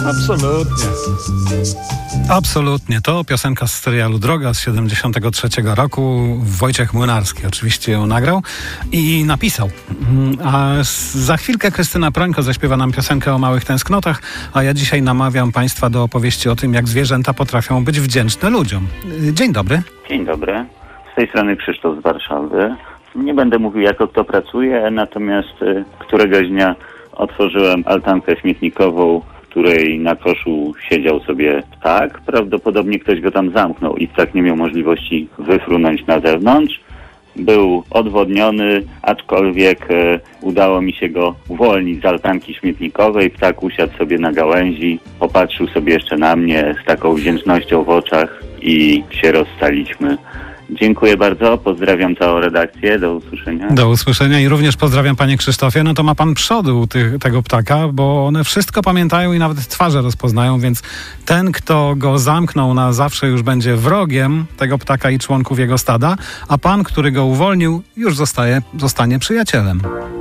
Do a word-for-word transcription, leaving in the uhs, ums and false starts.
Absolutnie. Absolutnie. To piosenka z serialu Droga z siedemdziesiątego trzeciego roku. Wojciech Młynarski oczywiście ją nagrał i napisał. A za chwilkę Krystyna Prońko zaśpiewa nam piosenkę o małych tęsknotach, a ja dzisiaj namawiam Państwa do opowieści o tym, jak zwierzęta potrafią być wdzięczne ludziom. Dzień dobry. Dzień dobry. Z tej strony Krzysztof z Warszawy. Nie będę mówił, jako kto pracuje, natomiast y, któregoś dnia otworzyłem altankę śmietnikową, w której na koszu siedział sobie ptak. Prawdopodobnie ktoś go tam zamknął i ptak nie miał możliwości wyfrunąć na zewnątrz. Był odwodniony, aczkolwiek e, udało mi się go uwolnić z altanki śmietnikowej. Ptak usiadł sobie na gałęzi, popatrzył sobie jeszcze na mnie z taką wdzięcznością w oczach i się rozstaliśmy. Dziękuję bardzo, pozdrawiam całą redakcję, do usłyszenia. Do usłyszenia i również pozdrawiam panie Krzysztofie. No to ma pan przody u tych, tego ptaka, bo one wszystko pamiętają i nawet twarze rozpoznają, więc ten, kto go zamknął na zawsze, już będzie wrogiem tego ptaka i członków jego stada, a pan, który go uwolnił, już zostaje, zostanie przyjacielem.